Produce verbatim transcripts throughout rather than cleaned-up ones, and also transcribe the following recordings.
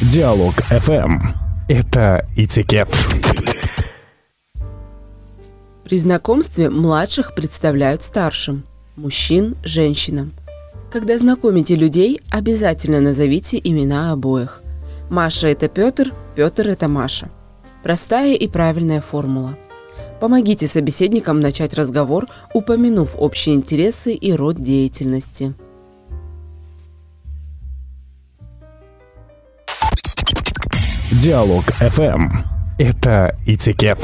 Диалог эф эм. Это этикет. При знакомстве младших представляют старшим, мужчин – женщинам. Когда знакомите людей, обязательно назовите имена обоих. Маша – это Петр, Петр – это Маша. Простая и правильная формула. Помогите собеседникам начать разговор, упомянув общие интересы и род деятельности. Диалог эф эм. Это этикет.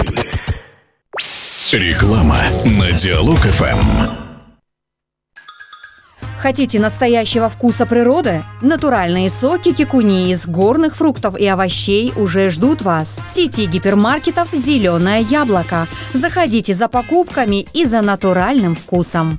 Реклама на Диалог эф эм. Хотите настоящего вкуса природы? Натуральные соки кикуни из горных фруктов и овощей уже ждут вас. В сети гипермаркетов «Зеленое яблоко». Заходите за покупками и за натуральным вкусом.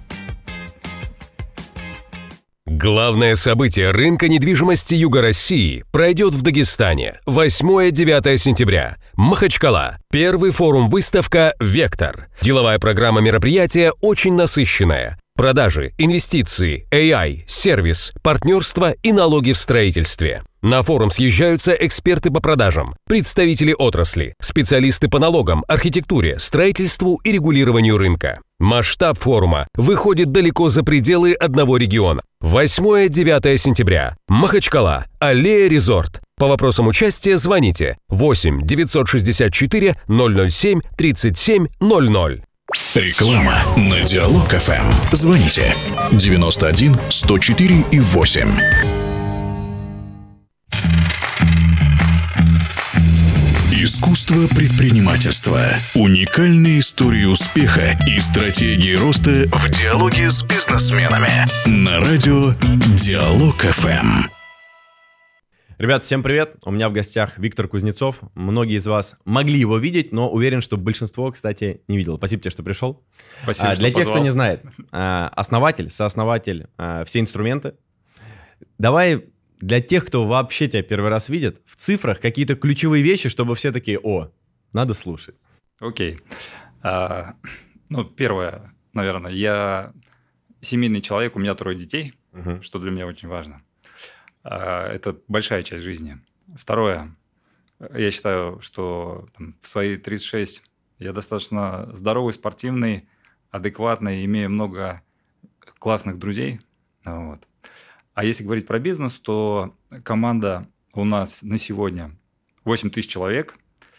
Главное событие рынка недвижимости Юга России пройдет в Дагестане восьмое-девятое сентября. Махачкала. Первый форум-выставка «Вектор». Деловая программа мероприятия очень насыщенная. Продажи, инвестиции, эй ай, сервис, партнерство и налоги в строительстве. На форум съезжаются эксперты по продажам, представители отрасли, специалисты по налогам, архитектуре, строительству и регулированию рынка. Масштаб форума выходит далеко за пределы одного региона. восьмое-девятое сентября. Махачкала. Аллея Резорт. По вопросам участия звоните восемь девятьсот шестьдесят четыре ноль ноль семь тридцать семь ноль ноль. Реклама на Диалог эф эм. Звоните девяносто один сто четыре и восемь. Искусство предпринимательства. Уникальные истории успеха и стратегии роста в диалоге с бизнесменами. На радио Диалог эф эм. Ребят, всем привет! У меня в гостях Виктор Кузнецов. Многие из вас могли его видеть, но уверен, что большинство, кстати, не видел. Спасибо тебе, что пришел. Спасибо, а, что Для тех, позвал. кто не знает, основатель, сооснователь «Все инструменты». Давай для тех, кто вообще тебя первый раз видит, в цифрах какие-то ключевые вещи, чтобы все такие: о, надо слушать. Окей. А, ну, первое, наверное, я семейный человек, у меня трое детей, Угу. что для меня очень важно. А, это большая часть жизни. Второе, я считаю, что там, в свои тридцать шесть я достаточно здоровый, спортивный, адекватный, имею много классных друзей. Вот. А если говорить про бизнес, то команда у нас на сегодня восемь тысяч человек.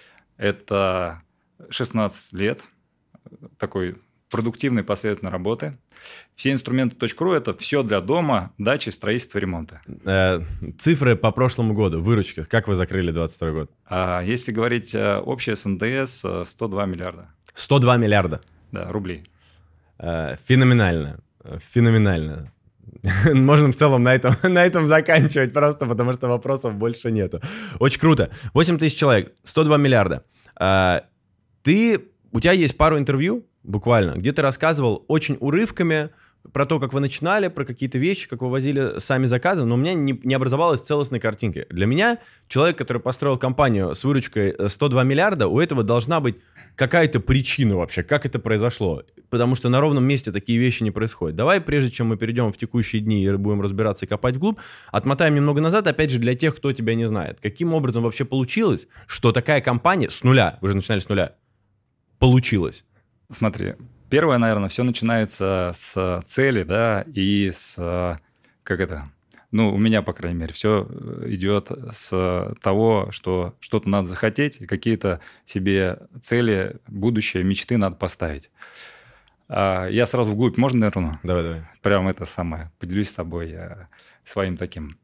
Это шестнадцать лет такой продуктивной, последовательной работы. Все инструменты точка ру – это все для дома, дачи, строительства, ремонта. Э, цифры по прошлому году, выручка. Как вы закрыли двадцать второй год? А если говорить э, общее эс эн дэ эс, э, сто два миллиарда. сто два миллиарда. Да, рублей. Э, феноменально. Феноменально. Можно в целом на этом, на этом заканчивать просто, потому что вопросов больше нету. Очень круто. восемь тысяч человек, сто два миллиарда. А, ты, у тебя есть пару интервью, буквально, где ты рассказывал очень урывками про то, как вы начинали, про какие-то вещи, как вы возили сами заказы, но у меня не, не образовалась целостной картинки. Для меня человек, который построил компанию с выручкой сто два миллиарда, у этого должна быть какая-то причина вообще, как это произошло. Потому что на ровном месте такие вещи не происходят. Давай, прежде чем мы перейдем в текущие дни и будем разбираться и копать вглубь, отмотаем немного назад, опять же, для тех, кто тебя не знает. Каким образом вообще получилось, что такая компания с нуля, вы же начинали с нуля, получилась? Смотри, первое, наверное, все начинается с цели, да, и с, как это, ну, у меня, по крайней мере, все идет с того, что что-то надо захотеть, и какие-то себе цели, будущее, мечты надо поставить. Я сразу вглубь, можно, наверное? Давай, давай. Прям это самое, поделюсь с тобой своим таким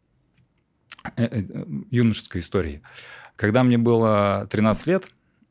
юношеской историей. Когда мне было тринадцать лет,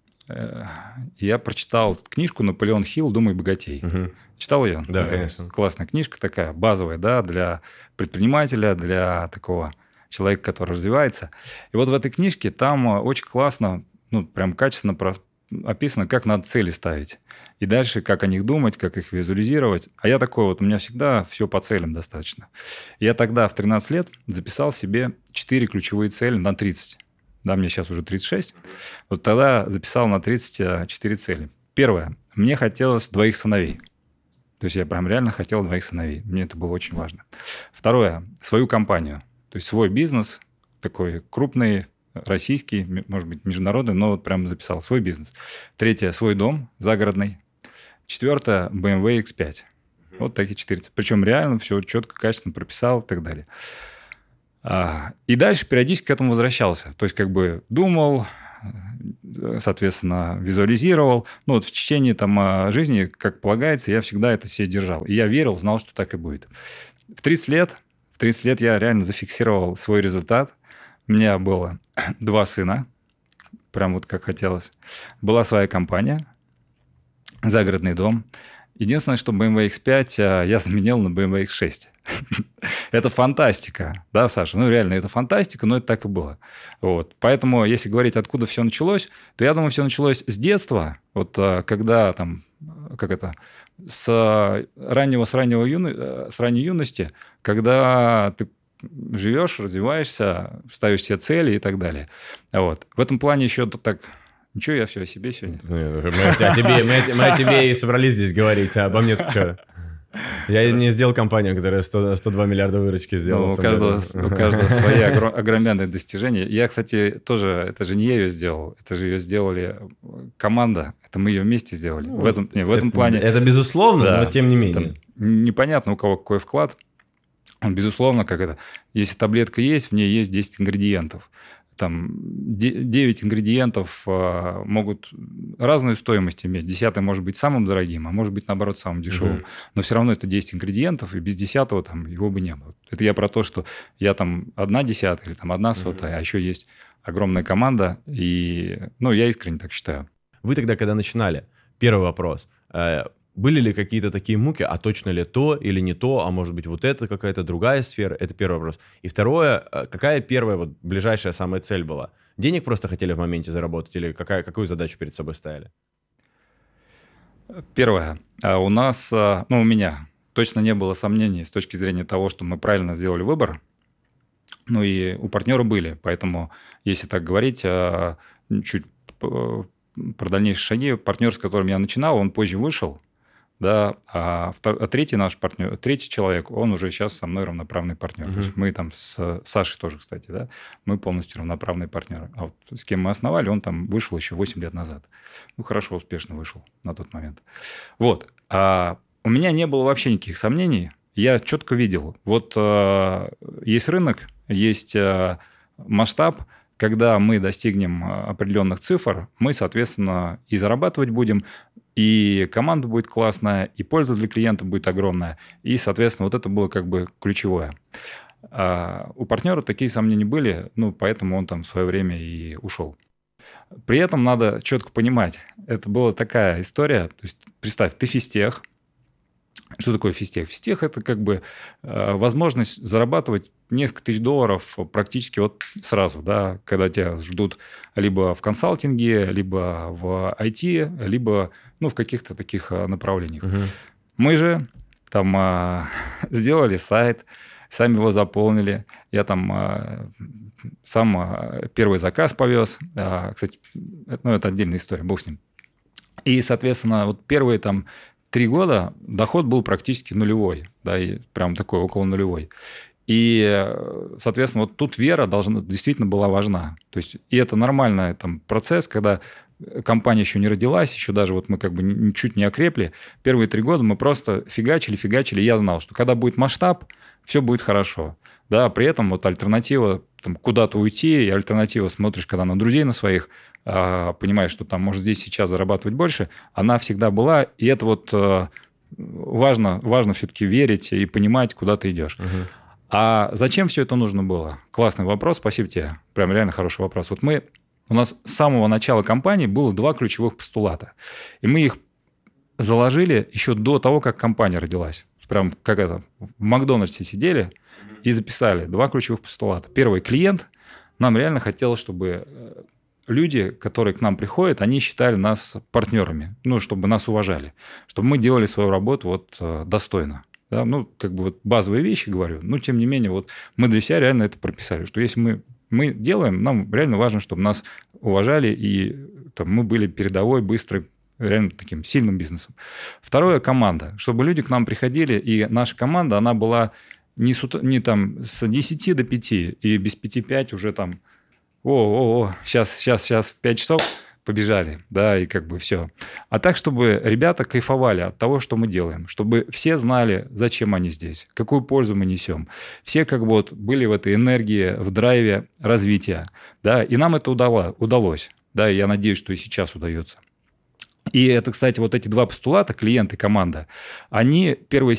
я прочитал книжку «Наполеон Хилл. Думай богатей». Угу. Читал ее? Да, конечно. Классная книжка такая, базовая, да, для предпринимателя, для такого человека, который развивается. И вот в этой книжке там очень классно, ну, прям качественно описано, как надо цели ставить. И дальше, как о них думать, как их визуализировать. А я такой вот, у меня всегда все по целям достаточно. Я тогда в тринадцать лет записал себе четыре ключевые цели на тридцать. Да, мне сейчас уже тридцать шесть. Вот тогда записал на тридцать четыре цели. Первое. Мне хотелось двоих сыновей. То есть я прям реально хотел двоих сыновей. Мне это было очень важно. Второе. Свою компанию. То есть свой бизнес, такой крупный, российский, может быть, международный, но вот прям записал свой бизнес. Третье – свой дом загородный. Четвертое – бэ эм вэ икс пять. Вот такие четыре. Причем реально все четко, качественно прописал и так далее. А, и дальше периодически к этому возвращался. То есть, как бы думал, соответственно, визуализировал. Ну, вот в течение там, жизни, как полагается, я всегда это себе держал. И я верил, знал, что так и будет. В тридцать лет, в тридцать лет я реально зафиксировал свой результат. У меня было два сына, прям вот как хотелось. Была своя компания, загородный дом. Единственное, что бэ эм вэ икс пять я заменил на бэ эм вэ икс шесть. Это фантастика, да, Саша? Ну, реально, это фантастика, но это так и было. Вот. Поэтому, если говорить, откуда все началось, то я думаю, все началось с детства. Вот когда там, как это, с раннего, с раннего юно... с ранней юности, когда ты живешь, развиваешься, ставишь себе цели и так далее. Вот. В этом плане еще так... Ничего, я все о себе сегодня. Мы о тебе, мы о, мы о тебе и собрались здесь говорить, а обо мне ты что? Я не сделал компанию, которая сто, сто два миллиарда выручки сделала. Ну, у, каждого, у каждого свои огроменные достижения. Я, кстати, тоже, это же не я ее сделал, это же ее сделали команда, это мы ее вместе сделали. Ну, в этом, не, в этом это, плане... Это безусловно, да, но тем не менее. Там, непонятно, у кого какой вклад. Безусловно, как это, если таблетка есть, в ней есть десять ингредиентов. Там девять ингредиентов а, могут разную стоимость иметь. Десятый может быть самым дорогим, а может быть, наоборот, самым дешевым. Uh-huh. Но все равно это десять ингредиентов, и без десятого там его бы не было. Это я про то, что я там одна десятая или там одна сотая, uh-huh. а еще есть огромная команда, и, ну, я искренне так считаю. Вы тогда, когда начинали, первый вопрос, э, были ли какие-то такие муки, а точно ли то или не то, а может быть вот это какая-то другая сфера? Это первый вопрос. И второе, какая первая вот ближайшая самая цель была? Денег просто хотели в моменте заработать или какая, какую задачу перед собой ставили? Первое. У нас, ну у меня точно не было сомнений с точки зрения того, что мы правильно сделали выбор. Ну и у партнера были. Поэтому, если так говорить, чуть про дальнейшие шаги, партнер, с которым я начинал, он позже вышел. Да, а, втор... а третий наш партнер, третий человек, он уже сейчас со мной равноправный партнер. Uh-huh. То есть мы там с Сашей тоже, кстати, да, мы полностью равноправные партнеры. А вот с кем мы основали, он там вышел еще восемь лет назад. Ну, хорошо, успешно вышел на тот момент. Вот. А у меня не было вообще никаких сомнений. Я четко видел. Вот а, есть рынок, есть а, масштаб. Когда мы достигнем определенных цифр, мы, соответственно, и зарабатывать будем, и команда будет классная, и польза для клиента будет огромная. И, соответственно, вот это было как бы ключевое. А у партнера такие сомнения были, ну, поэтому он там в свое время и ушел. При этом надо четко понимать, это была такая история, то есть представь, ты физтех. Что такое физтех? Физтех – это как бы э, возможность зарабатывать несколько тысяч долларов практически вот сразу, да, когда тебя ждут либо в консалтинге, либо в ай ти, либо ну, в каких-то таких направлениях. Угу. Мы же там э, сделали сайт, сами его заполнили. Я там э, сам э, первый заказ повез. Э, кстати, это, ну, это отдельная история, бог с ним. И, соответственно, вот первые там три года доход был практически нулевой, да, и прям такой около нулевой. И, соответственно, вот тут вера должна, действительно была важна. То есть, и это нормальный там, процесс, когда компания еще не родилась, еще даже вот мы как бы ничуть не окрепли. Первые три года мы просто фигачили, фигачили. И я знал, что когда будет масштаб, все будет хорошо. Да, при этом вот альтернатива там, куда-то уйти, и альтернатива смотришь, когда на друзей на своих, а, понимаешь, что там может здесь сейчас зарабатывать больше, она всегда была. И это вот а, важно, важно все-таки верить и понимать, куда ты идешь. Угу. А зачем все это нужно было? Классный вопрос, спасибо тебе. Прям реально хороший вопрос. Вот мы, у нас с самого начала компании было два ключевых постулата. И мы их заложили еще до того, как компания родилась. Прям как это, в Макдональдсе сидели и записали два ключевых постулата. Первый – клиент. Нам реально хотелось, чтобы люди, которые к нам приходят, они считали нас партнерами, ну, чтобы нас уважали, чтобы мы делали свою работу вот достойно. Да? Ну, как бы вот базовые вещи говорю, но тем не менее вот мы для себя реально это прописали, что если мы, мы делаем, нам реально важно, чтобы нас уважали и там, мы были передовой, быстрой, реально таким сильным бизнесом. Второе – команда. Чтобы люди к нам приходили, и наша команда, она была не, с, не там с десяти до пяти, и без пяти пять уже там, о-о-о, сейчас, сейчас, сейчас, пять часов, побежали, да, и как бы все. А так, чтобы ребята кайфовали от того, что мы делаем, чтобы все знали, зачем они здесь, какую пользу мы несем. Все как бы вот были в этой энергии, в драйве развития, да, и нам это удало, удалось, да, и я надеюсь, что и сейчас удается. И это, кстати, вот эти два постулата, клиент и команда, они первые